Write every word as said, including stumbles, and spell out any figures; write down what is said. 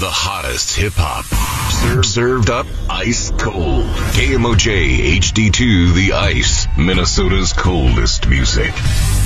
The hottest hip-hop. Served, served up ice cold. K M O J H D two The Ice. Minnesota's coldest music.